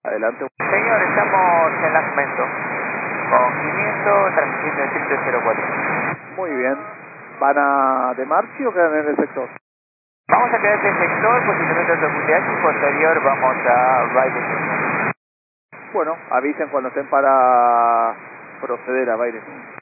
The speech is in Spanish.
Adelante. Señor, estamos en lanzamiento con 500, transmitiendo el 704. Muy bien. ¿Van a de Marchi o quedan en el sector? Vamos a quedar en el sector, posicionamiento de WTH y posterior vamos a Baile. Bueno, avisen cuando estén para proceder a Baile.